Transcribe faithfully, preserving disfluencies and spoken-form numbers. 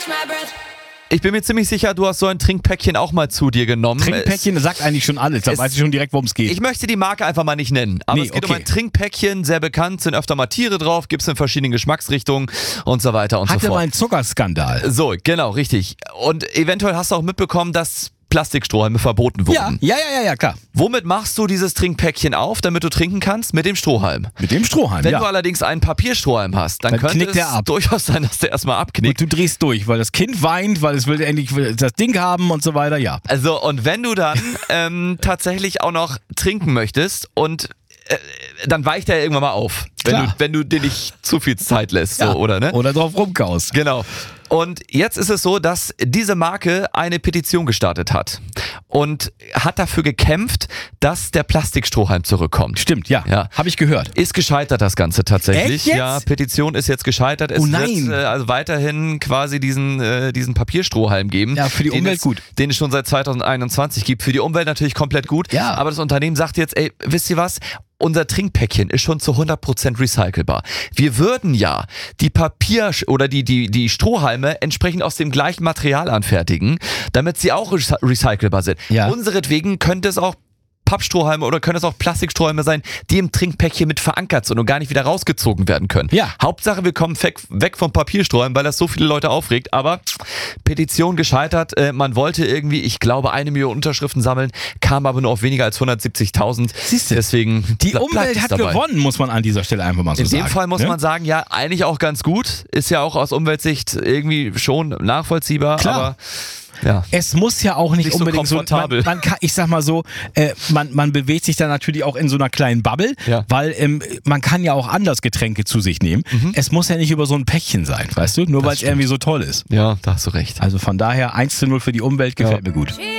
Ich bin mir ziemlich sicher, du hast so ein Trinkpäckchen auch mal zu dir genommen. Trinkpäckchen es, sagt eigentlich schon alles, da weiß ich schon direkt, worum es geht. Ich möchte die Marke einfach mal nicht nennen, aber nee, es geht okay. um ein Trinkpäckchen, sehr bekannt, sind öfter mal Tiere drauf, gibt es in verschiedenen Geschmacksrichtungen und so weiter und Hatte so fort. mal einen Zuckerskandal. So, genau, richtig. Und eventuell hast du auch mitbekommen, dass Plastikstrohhalme verboten wurden. Ja, ja, ja, ja, klar. Womit machst du dieses Trinkpäckchen auf, damit du trinken kannst? Mit dem Strohhalm. Mit dem Strohhalm, Wenn ja. du allerdings einen Papierstrohhalm hast, dann, Dann könnte knickt es der ab. durchaus sein, dass der erstmal abknickt. Und du drehst durch, weil das Kind weint, weil es will endlich das Ding haben und so weiter, ja. Also, und wenn du dann ähm, tatsächlich auch noch trinken möchtest und äh, dann weicht er irgendwann mal auf, wenn Klar. du, wenn du dir nicht zu viel Zeit lässt, ja. so, oder ne? Oder drauf rumkaust. Genau. Und jetzt ist es so, dass diese Marke eine Petition gestartet hat und hat dafür gekämpft, dass der Plastikstrohhalm zurückkommt. Stimmt, ja. Ja. Habe ich gehört. Ist gescheitert das Ganze tatsächlich. Echt jetzt? Ja, Petition ist jetzt gescheitert. Es Oh nein. wird äh, also weiterhin quasi diesen, äh, diesen Papierstrohhalm geben. Ja, für die den Umwelt es, gut. Den es schon seit zweitausendeinundzwanzig gibt. Für die Umwelt natürlich komplett gut. Ja. Aber das Unternehmen sagt jetzt, ey, wisst ihr was? Unser Trinkpäckchen ist schon zu hundert Prozent recycelbar. Wir würden ja die Papier- oder die, die, die Strohhalme entsprechend aus dem gleichen Material anfertigen, damit sie auch recy- recycelbar sind. Ja. Unseretwegen könnte es auch Pappstrohhalme oder können es auch Plastikstrohhalme sein, die im Trinkpäckchen mit verankert sind und gar nicht wieder rausgezogen werden können. Ja. Hauptsache, wir kommen weg, weg vom Papierstrohhalm, weil das so viele Leute aufregt. Aber Petition gescheitert. Äh, man wollte irgendwie, ich glaube, eine Million Unterschriften sammeln, kam aber nur auf weniger als hundertsiebzigtausend. Siehst du? Deswegen Die ble- bleibt Umwelt es hat dabei. gewonnen, muss man an dieser Stelle einfach mal so In sagen. dem Fall muss ne? man sagen, ja, eigentlich auch ganz gut. Ist ja auch aus Umweltsicht irgendwie schon nachvollziehbar. Klar. Aber ja. Es muss ja auch nicht, Nicht so unbedingt so, komfortabel. man, man kann, ich sag mal so, äh, man, man bewegt sich da natürlich auch in so einer kleinen Bubble, Ja. weil ähm, man kann ja auch anders Getränke zu sich nehmen. Es muss ja nicht über so ein Päckchen sein, weißt du, nur weil es stimmt. irgendwie so toll ist. Ja, da hast du recht. Also von daher eins zu null für die Umwelt gefällt Ja. mir gut.